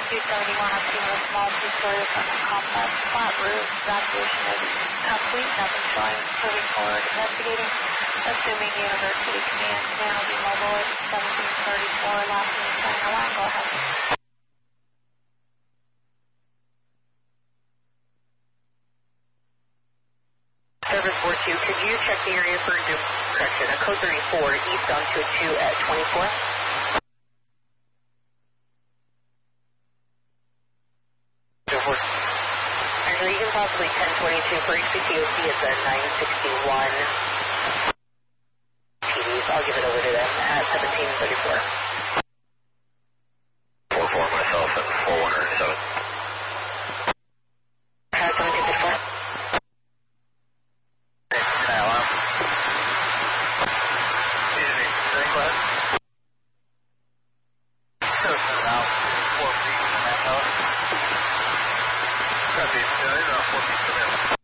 271 up to a small two-story apartment complex, flat roof, evacuation is complete, nothing showing, moving forward, investigating, assuming University Command now be mobile at 1734, last name sign alarm, go ahead. Service 42, could you check the area for correction, a code 34, east on 202 at 24? Actually, you can possibly 1022 for HPTOC, it's a 961 TDs. I'll give it over to them at 1734. 44 myself and 4107. At 1734. Copy, 4 feet from there.